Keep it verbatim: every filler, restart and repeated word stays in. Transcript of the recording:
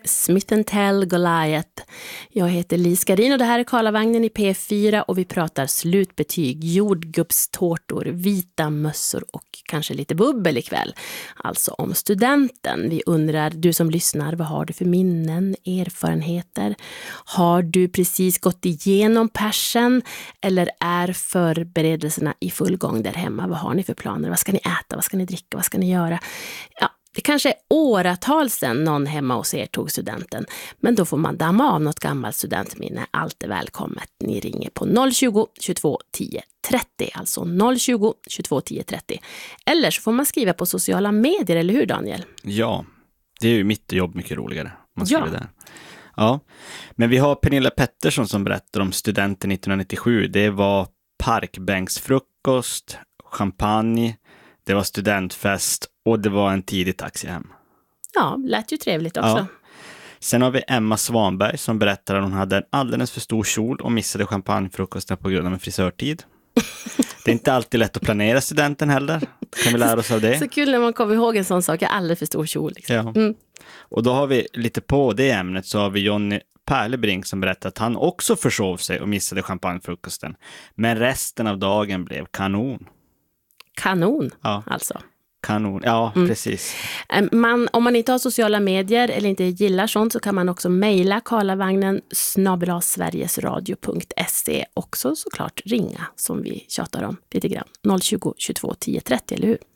Smith and Tell, Goliath. Jag heter Lis Garin och det här är Karlavagnen i P fyra och vi pratar slutbetyg, jordgubbstårtor, vita mössor och kanske lite bubbel ikväll. Alltså om studenten. Vi undrar, du som lyssnar, vad har du för minnen, erfarenheter? Har du precis gått igenom persen eller är förberedelserna i full gång där hemma? Vad har ni för planer? Vad ska ni äta? Vad ska ni dricka? Vad ska ni göra? Ja. Det kanske är åratal sedan någon hemma hos er tog studenten. Men då får man damma av något gammalt studentminne. Allt är välkommet. Ni ringer på noll tjugo, tjugotvå, tio, trettio. Alltså noll tjugo, tjugotvå, tio, trettio. Eller så får man skriva på sociala medier, eller hur Daniel? Ja, det är ju mitt jobb mycket roligare. Om man skriver Ja. där. Ja, men vi har Pernilla Pettersson som berättar om studenten nittonhundranittiosju. Det var parkbänksfrukost, champagne, det var studentfest och det var en tidig taxi hem. Ja, lät ju trevligt också. Ja. Sen har vi Emma Svanberg som berättar att hon hade en alldeles för stor kjol och missade champagnefrukosten på grund av en frisörtid. Det är inte alltid lätt att planera studenten heller. Kan vi lära oss av det? Så kul när man kommer ihåg en sån sak. Jag är alldeles för stor kjol. Liksom. Ja. Mm. Och då har vi lite på det ämnet så har vi Jonny Perlebrink som berättar att han också försov sig och missade champagnefrukosten. Men resten av dagen blev kanon. Kanon, Ja. alltså. Kanon, ja Mm. precis. Man, om man inte har sociala medier eller inte gillar sånt så kan man också mejla karlavagnen snabel-a sverigesradio punkt se. Också såklart ringa som vi tjatar om lite grann. noll tjugo, tjugotvå, tio, trettio, eller hur?